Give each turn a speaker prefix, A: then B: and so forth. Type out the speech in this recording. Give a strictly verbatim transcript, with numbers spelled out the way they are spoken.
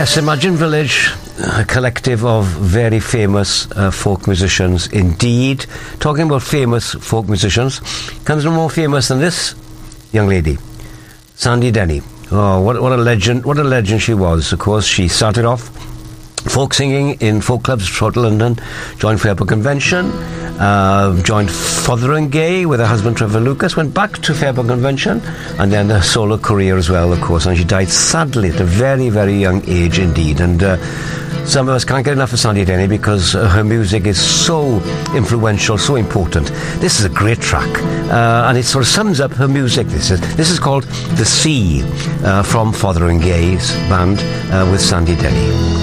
A: Yes, Imagine Village, a collective of very famous uh, folk musicians indeed. Talking about famous folk musicians, comes no more famous than this young lady, Sandy Denny. Oh, what, what a legend, what a legend she was. Of course, she started off folk singing in folk clubs throughout London, joined Fairport Convention, uh, joined Fotheringay with her husband Trevor Lucas, went back to Fairport Convention, and then a solo career as well, of course, and she died sadly at a very, very young age indeed. And uh, some of us can't get enough of Sandy Denny because uh, her music is so influential, so important. This is a great track, uh, and it sort of sums up her music. This is this is called The Sea, uh, from Fotheringay's band uh, with Sandy Denny.